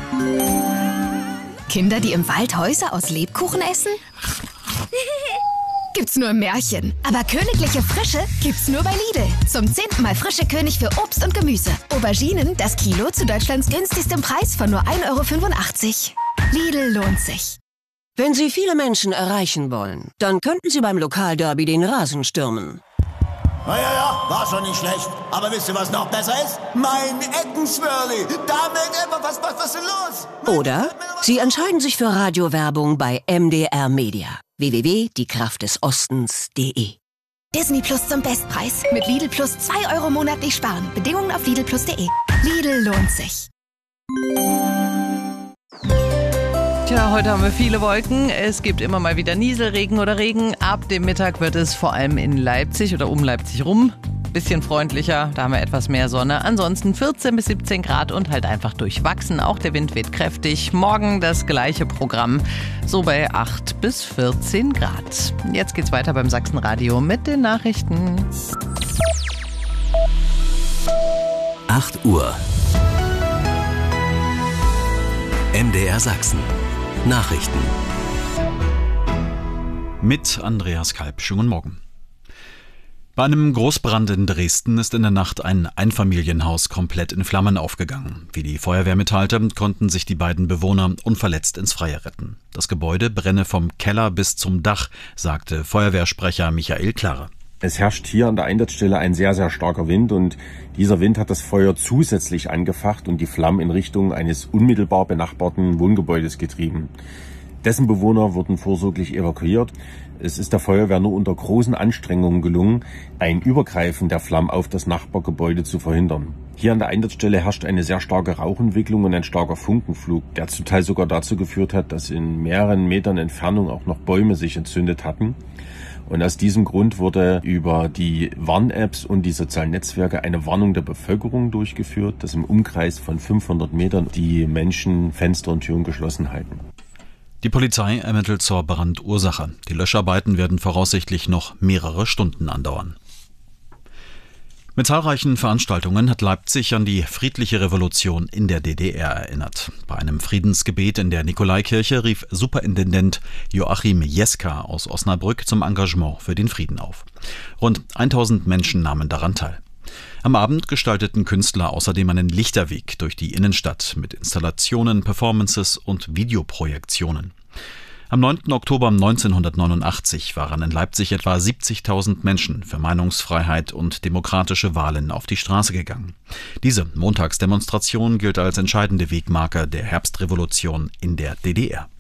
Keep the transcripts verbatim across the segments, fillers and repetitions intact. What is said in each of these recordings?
Kinder, die im Wald Häuser aus Lebkuchen essen? Gibt's nur im Märchen. Aber königliche Frische gibt's nur bei Lidl. Zum zehnten Mal frische König für Obst und Gemüse. Auberginen, das Kilo zu Deutschlands günstigstem Preis von nur ein Euro fünfundachtzig. Lidl lohnt sich. Wenn Sie viele Menschen erreichen wollen, dann könnten Sie beim Lokalderby den Rasen stürmen. Ja, ja, ja, war schon nicht schlecht. Aber wisst ihr, was noch besser ist? Mein Eckenswirli. Damit immer, was, was, was ist denn los? Oder Sie entscheiden sich für Radiowerbung bei M D R Media. w w w punkt die kraft des ostens punkt de. Disney Plus zum Bestpreis. Mit Lidl Plus zwei Euro monatlich sparen. Bedingungen auf lidl plus punkt de. Lidl lohnt sich. Tja, heute haben wir viele Wolken. Es gibt immer mal wieder Nieselregen oder Regen. Ab dem Mittag wird es vor allem in Leipzig oder um Leipzig rum bisschen freundlicher. Da haben wir etwas mehr Sonne. Ansonsten vierzehn bis siebzehn Grad und halt einfach durchwachsen. Auch der Wind weht kräftig. Morgen das gleiche Programm. So bei acht bis vierzehn Grad. Jetzt geht's weiter beim Sachsenradio mit den Nachrichten. acht Uhr. M D R Sachsen. Nachrichten. Mit Andreas Kalb. Schönen guten Morgen. Bei einem Großbrand in Dresden ist in der Nacht ein Einfamilienhaus komplett in Flammen aufgegangen. Wie die Feuerwehr mitteilte, konnten sich die beiden Bewohner unverletzt ins Freie retten. Das Gebäude brenne vom Keller bis zum Dach, sagte Feuerwehrsprecher Michael Klare. Es herrscht hier an der Einsatzstelle ein sehr, sehr starker Wind und dieser Wind hat das Feuer zusätzlich angefacht und die Flammen in Richtung eines unmittelbar benachbarten Wohngebäudes getrieben. Dessen Bewohner wurden vorsorglich evakuiert. Es ist der Feuerwehr nur unter großen Anstrengungen gelungen, ein Übergreifen der Flammen auf das Nachbargebäude zu verhindern. Hier an der Einsatzstelle herrscht eine sehr starke Rauchentwicklung und ein starker Funkenflug, der zum Teil sogar dazu geführt hat, dass in mehreren Metern Entfernung auch noch Bäume sich entzündet hatten. Und aus diesem Grund wurde über die Warn-Apps und die sozialen Netzwerke eine Warnung der Bevölkerung durchgeführt, dass im Umkreis von fünfhundert Metern die Menschen Fenster und Türen geschlossen halten. Die Polizei ermittelt zur Brandursache. Die Löscharbeiten werden voraussichtlich noch mehrere Stunden andauern. Mit zahlreichen Veranstaltungen hat Leipzig an die friedliche Revolution in der D D R erinnert. Bei einem Friedensgebet in der Nikolaikirche rief Superintendent Joachim Jeska aus Osnabrück zum Engagement für den Frieden auf. Rund tausend Menschen nahmen daran teil. Am Abend gestalteten Künstler außerdem einen Lichterweg durch die Innenstadt mit Installationen, Performances und Videoprojektionen. Am neunten Oktober neunzehnhundertneunundachtzig waren in Leipzig etwa siebzigtausend Menschen für Meinungsfreiheit und demokratische Wahlen auf die Straße gegangen. Diese Montagsdemonstration gilt als entscheidende Wegmarke der Herbstrevolution in der D D R.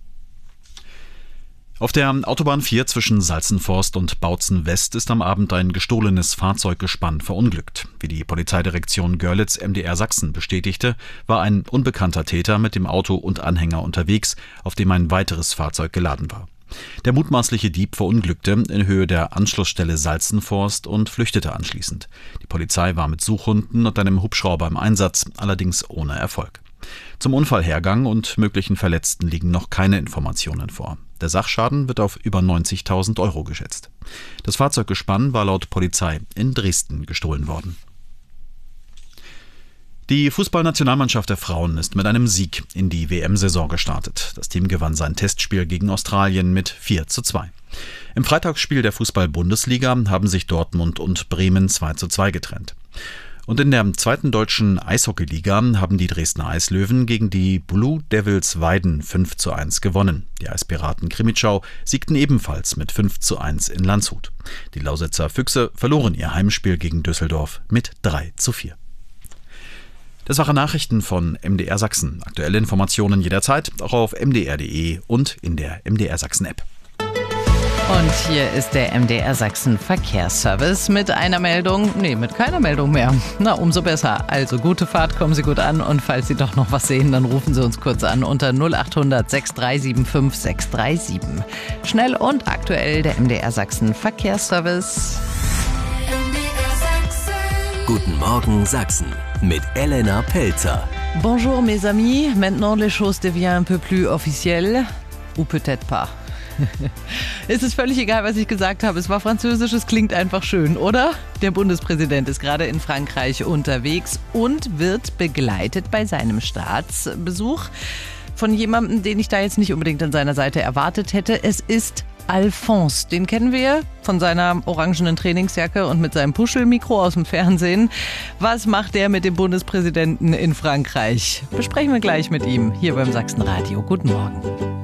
Auf der Autobahn vier zwischen Salzenforst und Bautzen West ist am Abend ein gestohlenes Fahrzeuggespann verunglückt. Wie die Polizeidirektion Görlitz M D R Sachsen bestätigte, war ein unbekannter Täter mit dem Auto und Anhänger unterwegs, auf dem ein weiteres Fahrzeug geladen war. Der mutmaßliche Dieb verunglückte in Höhe der Anschlussstelle Salzenforst und flüchtete anschließend. Die Polizei war mit Suchhunden und einem Hubschrauber im Einsatz, allerdings ohne Erfolg. Zum Unfallhergang und möglichen Verletzten liegen noch keine Informationen vor. Der Sachschaden wird auf über neunzigtausend Euro geschätzt. Das Fahrzeuggespann war laut Polizei in Dresden gestohlen worden. Die Fußballnationalmannschaft der Frauen ist mit einem Sieg in die W M-Saison gestartet. Das Team gewann sein Testspiel gegen Australien mit vier zu zwei. Im Freitagsspiel der Fußball-Bundesliga haben sich Dortmund und Bremen zwei zu zwei getrennt. Und in der zweiten deutschen Eishockeyliga haben die Dresdner Eislöwen gegen die Blue Devils Weiden fünf zu eins gewonnen. Die Eispiraten Krimitschau siegten ebenfalls mit fünf zu eins in Landshut. Die Lausitzer Füchse verloren ihr Heimspiel gegen Düsseldorf mit drei zu vier. Das waren Nachrichten von M D R Sachsen. Aktuelle Informationen jederzeit auch auf m d r punkt d e und in der M D R Sachsen App. Und hier ist der M D R Sachsen Verkehrsservice mit einer Meldung, nee, mit keiner Meldung mehr. Na, umso besser. Also gute Fahrt, kommen Sie gut an und falls Sie doch noch was sehen, dann rufen Sie uns kurz an unter null acht hundert sechs drei sieben fünf sechs drei sieben. Schnell und aktuell der M D R Sachsen Verkehrsservice. Guten Morgen Sachsen mit Elena Pelzer. Bonjour mes amis, maintenant les choses deviennent un peu plus officielles ou peut-être pas. Es ist völlig egal, was ich gesagt habe. Es war französisch, es klingt einfach schön, oder? Der Bundespräsident ist gerade in Frankreich unterwegs und wird begleitet bei seinem Staatsbesuch von jemandem, den ich da jetzt nicht unbedingt an seiner Seite erwartet hätte. Es ist Alphonse. Den kennen wir von seiner orangenen Trainingsjacke und mit seinem Puschelmikro aus dem Fernsehen. Was macht der mit dem Bundespräsidenten in Frankreich? Besprechen wir gleich mit ihm hier beim Sachsenradio. Guten Morgen.